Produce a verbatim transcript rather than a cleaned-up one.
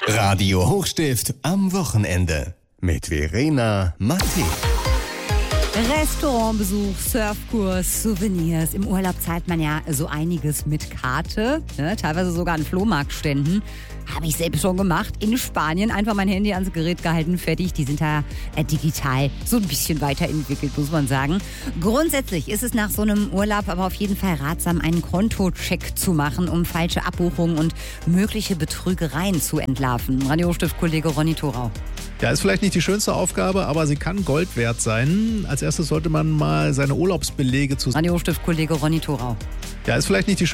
Radio Hochstift am Wochenende mit Verena Mattei. Restaurantbesuch, Surfkurs, Souvenirs. Im Urlaub zahlt man ja so einiges mit Karte, ne? Teilweise sogar an Flohmarktständen. Habe ich selbst schon gemacht. In Spanien einfach mein Handy ans Gerät gehalten, fertig. Die sind da äh, digital so ein bisschen weiterentwickelt, muss man sagen. Grundsätzlich ist es nach so einem Urlaub aber auf jeden Fall ratsam, einen Kontocheck zu machen, um falsche Abbuchungen und mögliche Betrügereien zu entlarven. Radiostift-Kollege Ronny Thorau. Ja, ist vielleicht nicht die schönste Aufgabe, aber sie kann Gold wert sein. Als erstes sollte man mal seine Urlaubsbelege zu... Radiostift-Kollege Ronny Thorau. Ja, ist vielleicht nicht die schönste